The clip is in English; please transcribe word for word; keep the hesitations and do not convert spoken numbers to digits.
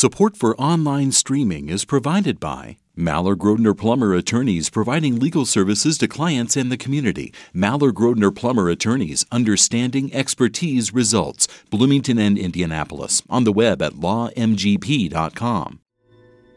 Support for online streaming is provided by Maller Grodner Plummer Attorneys, providing legal services to clients and the community. Maller Grodner Plummer Attorneys, understanding expertise results. Bloomington and Indianapolis. On the web at law m g p dot com.